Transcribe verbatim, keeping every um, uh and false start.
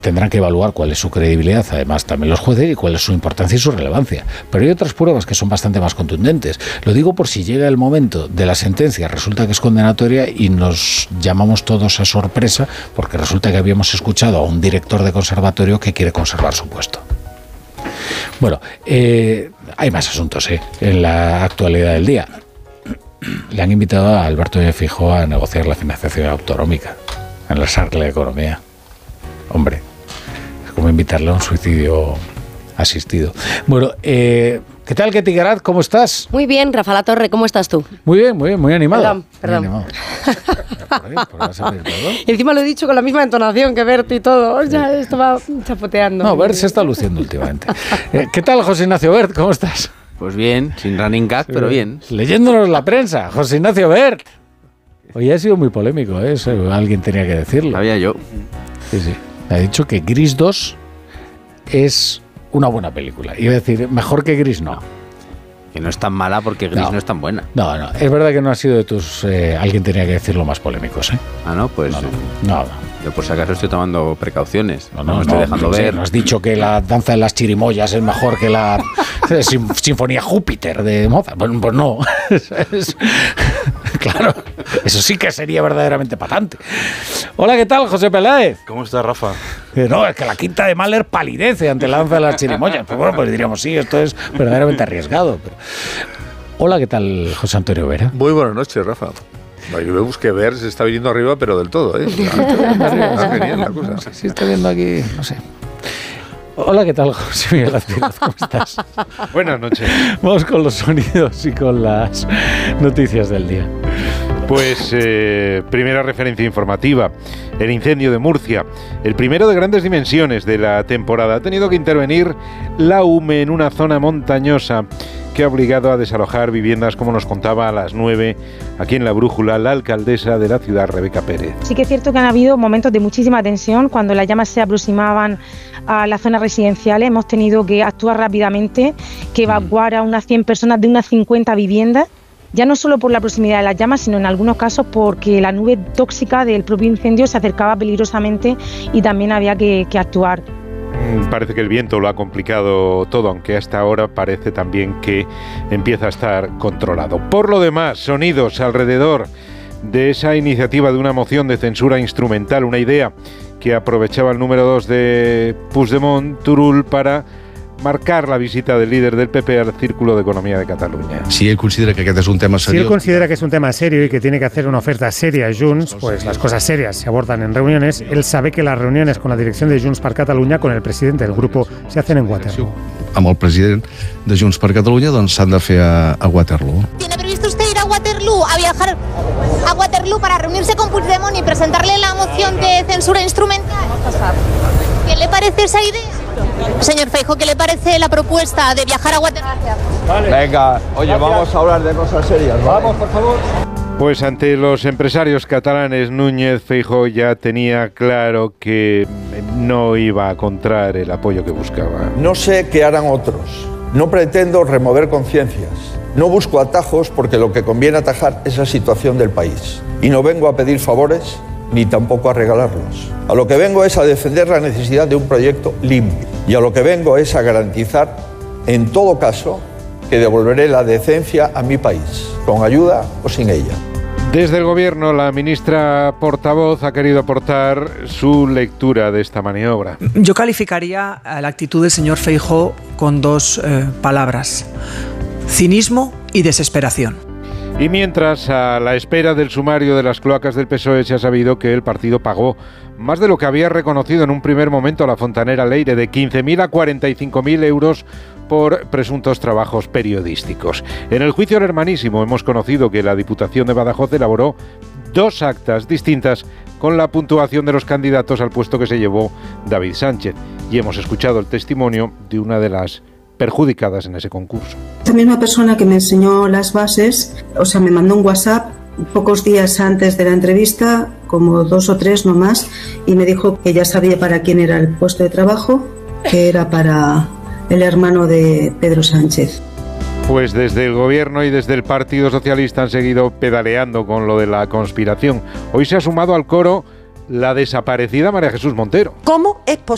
tendrán que evaluar cuál es su credibilidad, además también los jueces, y cuál es su importancia y su relevancia. Pero hay otras pruebas que son bastante más contundentes. Lo digo por si llega el momento de la sentencia, resulta que es condenatoria y nos llamamos todos a sorpresa porque resulta que habíamos escuchado a un director de conservatorio que quiere conservar su puesto. Bueno, eh, hay más asuntos eh, en la actualidad del día. Le han invitado a Alberto Núñez Feijóo a negociar la financiación autonómica en la S A R C de Economía. Hombre, es como invitarle a un suicidio asistido. Bueno, eh, ¿qué tal, Ketty Garat? ¿Cómo estás? Muy bien, Rafa La Torre, ¿cómo estás tú? Muy bien, muy bien, muy animado. Perdón, perdón. Muy animado. ¿Por ahí? ¿Por vas a pedir perdón? Y encima lo he dicho con la misma entonación que Bert y todo. Ya estaba chapoteando. No, Bert se está luciendo últimamente. Eh, ¿Qué tal, José Ignacio Bert? ¿Cómo estás? Pues bien, sin running gag, pero bien. Leyéndonos la prensa, José Ignacio Bert. Hoy ha sido muy polémico, ¿eh? Eso, alguien tenía que decirlo. Sabía yo. Sí, sí. Ha dicho que Gris dos es una buena película. Iba a decir, mejor que Gris no. Que no es tan mala porque Gris no, no es tan buena. No, no. Es verdad que no ha sido de tus... Eh, alguien tenía que decirlo más polémicos, ¿eh? Ah, no, pues... No, no. no, no. Yo por si acaso estoy tomando precauciones. No, no, no me estoy no, dejando no, ver. Nos has dicho que la danza de las chirimoyas es mejor que la sin, Sinfonía Júpiter de Mozart. Pues, pues no. Es, claro, eso sí que sería verdaderamente patente. Hola, ¿qué tal, José Peláez? ¿Cómo estás, Rafa? Eh, no, es que la Quinta de Mahler palidece ante la danza de las chirimoyas. Pues bueno, pues diríamos, sí, esto es verdaderamente arriesgado. Pero... Hola, ¿qué tal, José Antonio Vera? Muy buenas noches, Rafa. Yo vemos que ver se está viniendo arriba, pero del todo, ¿eh? Está genial la cosa. Sí, sí, estoy viendo aquí, no sé. Hola, ¿qué tal, José Miguel Azpiroz? ¿Cómo estás? Buenas noches. Vamos con los sonidos y con las noticias del día. Pues eh, primera referencia informativa, el incendio de Murcia, el primero de grandes dimensiones de la temporada. Ha tenido que intervenir la U M E en una zona montañosa que ha obligado a desalojar viviendas, como nos contaba a las nueve, aquí en La Brújula, la alcaldesa de la ciudad, Rebeca Pérez. Sí que es cierto que han habido momentos de muchísima tensión. Cuando las llamas se aproximaban a las zonas residenciales, hemos tenido que actuar rápidamente, que evacuar a unas cien personas de unas cincuenta viviendas, ya no solo por la proximidad de las llamas, sino en algunos casos porque la nube tóxica del propio incendio se acercaba peligrosamente y también había que, que actuar. Parece que el viento lo ha complicado todo, aunque hasta ahora parece también que empieza a estar controlado. Por lo demás, sonidos alrededor de esa iniciativa de una moción de censura instrumental, una idea que aprovechaba el número dos de Puigdemont, Turull, para marcar la visita del líder del P P al Círculo de Economía de Cataluña. Si él considera que aquest és un tema Si seriós... él considera que es un tema serio y que tiene que hacer una oferta seria a Junts, pues las cosas serias se abordan en reuniones. Él sabe que las reuniones con la dirección de Junts per Catalunya, con el presidente del grupo, se hacen en Waterloo. Amb el president de Junts per Catalunya, doncs s'han de fer a, a Waterloo. ¿Tiene previsto usted ir a Waterloo, a viajar a Waterloo para reunirse con Puigdemont y presentarle la moción de censura instrumental? ¿Qué le parece esa idea? Señor Feijóo, ¿qué le parece la propuesta de viajar a Waterloo? Vale. Venga, oye, gracias. Vamos a hablar de cosas serias, ¿vale? Vamos, por favor. Pues ante los empresarios catalanes, Núñez Feijóo ya tenía claro que no iba a encontrar el apoyo que buscaba. No sé qué harán otros. No pretendo remover conciencias. No busco atajos porque lo que conviene atajar es la situación del país. Y no vengo a pedir favores ni tampoco a regalarlos. A lo que vengo es a defender la necesidad de un proyecto limpio. Y a lo que vengo es a garantizar, en todo caso, que devolveré la decencia a mi país, con ayuda o sin ella. Desde el Gobierno, la ministra portavoz ha querido aportar su lectura de esta maniobra. Yo calificaría la actitud del señor Feijóo con dos eh, palabras: cinismo y desesperación. Y mientras, a la espera del sumario de las cloacas del P S O E, se ha sabido que el partido pagó más de lo que había reconocido en un primer momento a la fontanera Leire, de quince mil a cuarenta y cinco mil euros por presuntos trabajos periodísticos. En el juicio del Hermanísimo hemos conocido que la Diputación de Badajoz elaboró dos actas distintas con la puntuación de los candidatos al puesto que se llevó David Sánchez. Y hemos escuchado el testimonio de una de las perjudicadas en ese concurso. Esta misma persona que me enseñó las bases, o sea, me mandó un WhatsApp pocos días antes de la entrevista, como dos o tres no más, y me dijo que ya sabía para quién era el puesto de trabajo, que era para el hermano de Pedro Sánchez. Pues desde el Gobierno y desde el Partido Socialista han seguido pedaleando con lo de la conspiración. Hoy se ha sumado al coro la desaparecida María Jesús Montero. ¿Cómo es posible